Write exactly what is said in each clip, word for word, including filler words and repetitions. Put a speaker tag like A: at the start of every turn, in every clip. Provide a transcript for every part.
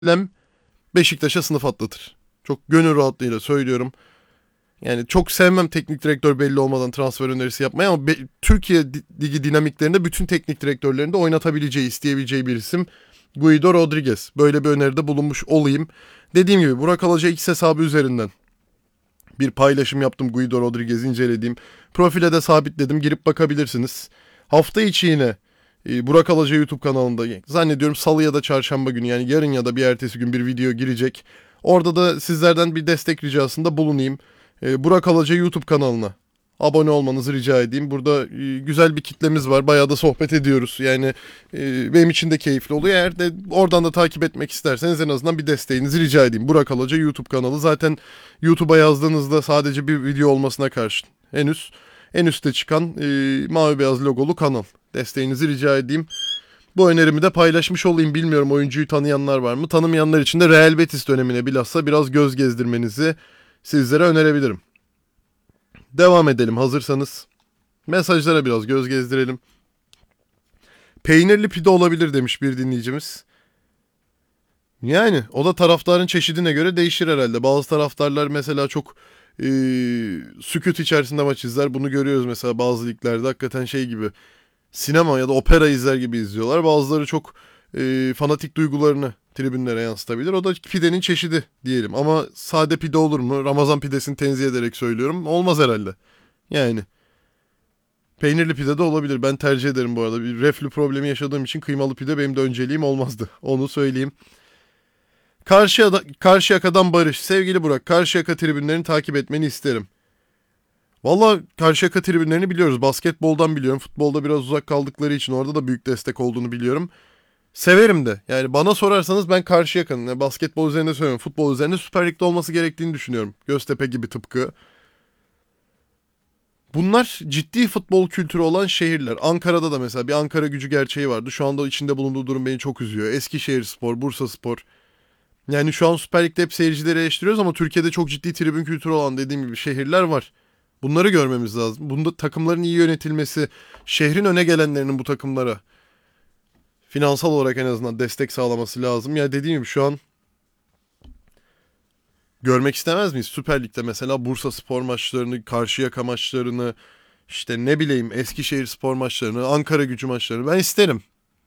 A: Lem Beşiktaş'a sınıf atlatır. Çok gönül rahatlığıyla söylüyorum. Yani çok sevmem teknik direktör belli olmadan transfer önerisi yapmayı ama be- Türkiye Ligi dinamiklerinde bütün teknik direktörlerini de oynatabileceği, isteyebileceği bir isim Guido Rodriguez. Böyle bir öneride bulunmuş olayım. Dediğim gibi Burak Alaca X hesabı üzerinden bir paylaşım yaptım, Guido Rodriguez'i incelediğim. Profile de sabitledim, girip bakabilirsiniz. Hafta içi yine e, Burak Alaca YouTube kanalında zannediyorum salı ya da çarşamba günü, yani yarın ya da bir ertesi gün bir video girecek. Orada da sizlerden bir destek ricasında bulunayım. E, Burak Alaca YouTube kanalına abone olmanızı rica edeyim. Burada e, güzel bir kitlemiz var. Bayağı da sohbet ediyoruz. Yani e, benim için de keyifli oluyor. Eğer de oradan da takip etmek isterseniz en azından bir desteğinizi rica edeyim. Burak Alaca YouTube kanalı. Zaten YouTube'a yazdığınızda sadece bir video olmasına karşın henüz en üstte çıkan e, mavi beyaz logolu kanal. Desteğinizi rica edeyim. Bu önerimi de paylaşmış olayım. Bilmiyorum, oyuncuyu tanıyanlar var mı? Tanımayanlar için de Real Betis dönemine bilhassa biraz göz gezdirmenizi sizlere önerebilirim. Devam edelim hazırsanız. Mesajlara biraz göz gezdirelim. Peynirli pide olabilir demiş bir dinleyicimiz. Yani o da taraftarın çeşidine göre değişir herhalde. Bazı taraftarlar mesela çok e, sükût içerisinde maç izler. Bunu görüyoruz mesela bazı liglerde. Hakikaten şey gibi, sinema ya da opera izler gibi izliyorlar. Bazıları çok e, fanatik duygularını tribünlere yansıtabilir. O da pidenin çeşidi diyelim. Ama sade pide olur mu? Ramazan pidesini tenzih ederek söylüyorum. Olmaz herhalde. Yani peynirli pide de olabilir. Ben tercih ederim bu arada. Bir reflü problemi yaşadığım için kıymalı pide benim de önceliğim olmazdı. Onu söyleyeyim. Karşıyaka, Karşıyaka'dan Barış. Sevgili Burak, Karşıyaka tribünlerini takip etmeni isterim. Valla Karşıyaka tribünlerini biliyoruz. Basketboldan biliyorum. Futbolda biraz uzak kaldıkları için orada da büyük destek olduğunu biliyorum. Severim de. Yani bana sorarsanız ben Karşıyaka'nın, yani basketbol üzerinde söylüyorum, futbol üzerinde Süper Lig'de olması gerektiğini düşünüyorum. Göztepe gibi tıpkı. Bunlar ciddi futbol kültürü olan şehirler. Ankara'da da mesela bir Ankara Gücü gerçeği vardı. Şu anda içinde bulunduğu durum beni çok üzüyor. Eskişehirspor, Bursaspor. Yani şu an Süper Lig'de hep seyircileri eleştiriyoruz ama Türkiye'de çok ciddi tribün kültürü olan, dediğim gibi, şehirler var. Bunları görmemiz lazım. Bunda takımların iyi yönetilmesi, şehrin öne gelenlerinin bu takımlara finansal olarak en azından destek sağlaması lazım. Ya dediğim gibi şu an görmek istemez miyiz? Süper Lig'de mesela Bursaspor maçlarını, Karşıyaka maçlarını, işte ne bileyim Eskişehirspor maçlarını, Ankara Gücü maçlarını ben isterim.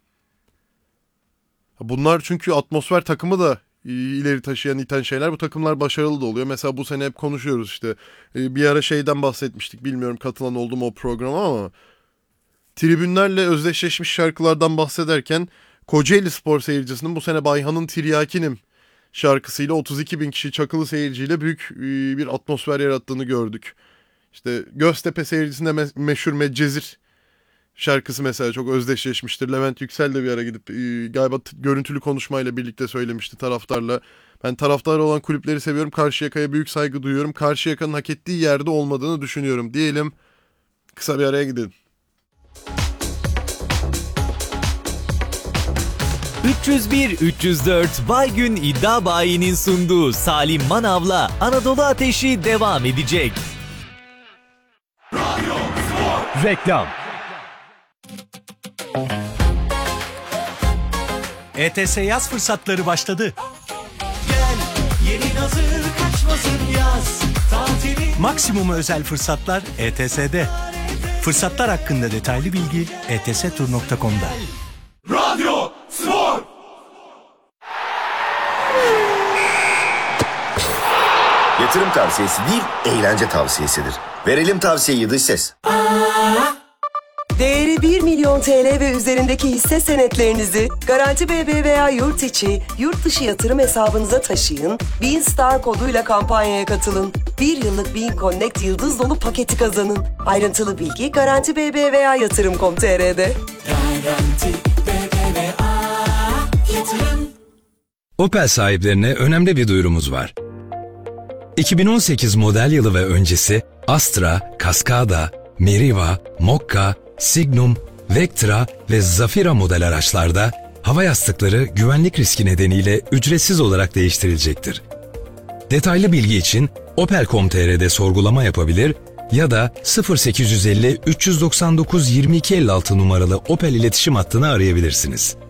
A: Bunlar çünkü atmosfer, takımı da ileri taşıyan, iten şeyler. Bu takımlar başarılı da oluyor. Mesela bu sene hep konuşuyoruz işte. Bir ara şeyden bahsetmiştik. Bilmiyorum katılan oldu mu o programa ama tribünlerle özdeşleşmiş şarkılardan bahsederken Kocaeli Spor seyircisinin bu sene Bayhan'ın Tiryakinim şarkısıyla otuz iki bin kişi çakılı seyirciyle büyük bir atmosfer yarattığını gördük. İşte Göztepe seyircisinde me- meşhur Medcezir şarkısı mesela çok özdeşleşmiştir. Levent Yüksel de bir ara gidip e, galiba t- görüntülü konuşmayla birlikte söylemişti taraftarla. Ben taraftar olan kulüpleri seviyorum. Karşıyaka'ya büyük saygı duyuyorum. Karşıyaka'nın hak ettiği yerde olmadığını düşünüyorum diyelim. Kısa bir araya gidelim.
B: üç yüz bir üç yüz dört Baygün İddia Bayi'nin sunduğu Salim Manav'la Anadolu Ateşi devam edecek.
C: Radyo Spor. Reklam. E T S yaz fırsatları başladı. Gel, yeni hazır kaçmasın yaz tatili. Maksimum özel fırsatlar E T S'de. Fırsatlar hakkında detaylı bilgi e t s tur nokta com'da. Radyo Spor.
D: Yatırım tavsiyesi değil, eğlence tavsiyesidir. Verelim tavsiyeyi dış ses.
E: Değeri bir milyon T L ve üzerindeki hisse senetlerinizi Garanti B B veya yurt içi, yurt dışı yatırım hesabınıza taşıyın, Bean Star koduyla kampanyaya katılın. Bir yıllık Bean Connect yıldız dolu paketi kazanın. Ayrıntılı bilgi Garanti B B veya yatırım nokta com nokta t r'de.
C: Garanti B B veya yatırım.
F: Opel sahiplerine önemli bir duyurumuz var. iki bin on sekiz model yılı ve öncesi Astra, Cascada, Meriva, Mokka, Signum, Vectra ve Zafira model araçlarda hava yastıkları güvenlik riski nedeniyle ücretsiz olarak değiştirilecektir. Detaylı bilgi için opel nokta com nokta t r'de sorgulama yapabilir ya da sıfır sekiz yüz elli üç yüz doksan dokuz yirmi iki elli altı numaralı Opel iletişim hattını arayabilirsiniz.